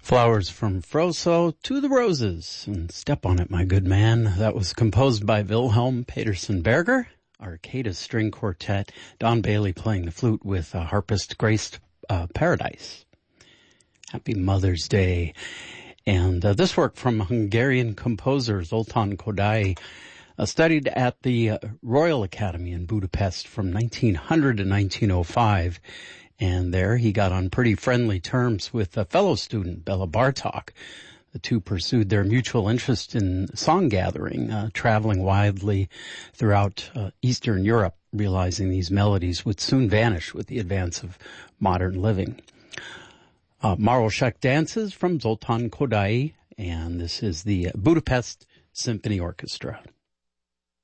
Flowers from Froso to the Roses, and Step on It, My Good Man. That was composed by Wilhelm Peterson Berger, Arcada String Quartet, Don Bailey playing the flute with harpist Grace Paradise. Happy Mother's Day. And this work from Hungarian composer Zoltán Kodály, studied at the Royal Academy in Budapest from 1900 to 1905. And there he got on pretty friendly terms with a fellow student, Bela Bartok. The two pursued their mutual interest in song gathering, traveling widely throughout Eastern Europe, realizing these melodies would soon vanish with the advance of modern living. Maroshek dances from Zoltán Kodály, and this is the Budapest Symphony Orchestra.